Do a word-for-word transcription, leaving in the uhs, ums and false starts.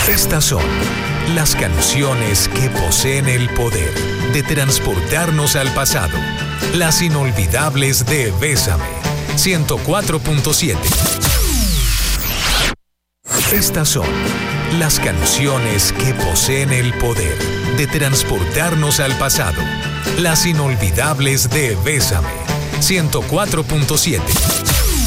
Estas son las canciones que poseen el poder de transportarnos al pasado. Las inolvidables de Bésame, ciento cuatro punto siete. Estas son las canciones que poseen el poder de transportarnos al pasado. Las inolvidables de Bésame, ciento cuatro punto siete.